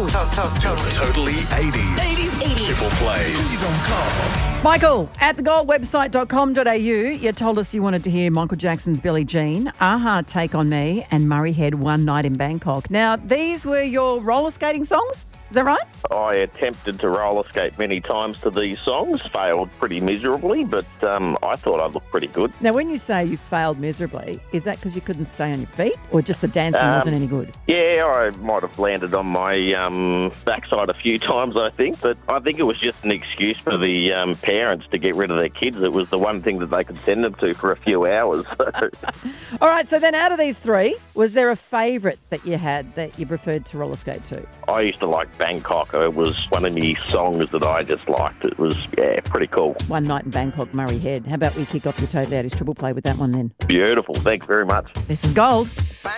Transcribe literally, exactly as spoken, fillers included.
Totally eighties. Triple plays. Michael, at the gold website dot com dot a u, you told us you wanted to hear Michael Jackson's Billie Jean, Aha, Take On Me, and Murray Head, One Night in Bangkok. Now, these were your roller skating songs? Is that right? I attempted to roller skate many times to these songs, failed pretty miserably, but um, I thought I looked pretty good. Now, when you say you failed miserably, is that because you couldn't stay on your feet or just the dancing Um, wasn't any good? Yeah, I might have landed on my um, backside a few times, I think, but I think it was just an excuse for the um, parents to get rid of their kids. It was the one thing that they could send them to for a few hours. All right, so then out of these three, was there a favourite that you had that you preferred to roller skate to? I used to like Bangkok. It was one of the songs that I just liked. It was, yeah, pretty cool. One Night in Bangkok, Murray Head. How about we kick off your Totally eighties triple play with that one then? Beautiful. Thanks very much. This is Gold. Bang.